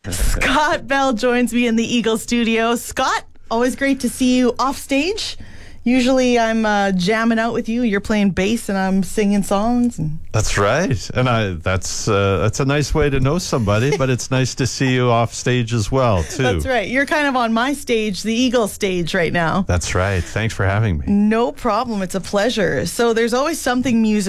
Scott Bell joins me in the Eagle studio. Scott, always great to see you off stage. Usually I'm jamming out with you. You're playing bass and I'm singing songs. That's right. And that's a nice way to know somebody, but it's nice to see you off stage as well, too. That's right. You're kind of on my stage, the Eagle stage right now. That's right. Thanks for having me. No problem. It's a pleasure. So there's always something musical